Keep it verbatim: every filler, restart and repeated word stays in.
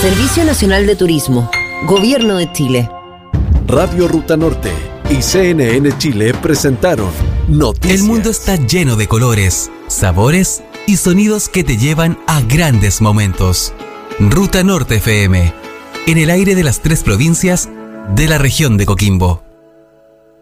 Servicio Nacional de Turismo, Gobierno de Chile. Radio Ruta Norte y C N N Chile presentaron Noticias. El mundo está lleno de colores, sabores y sonidos que te llevan a grandes momentos. Ruta Norte F M, en el aire de las tres provincias de la región de Coquimbo.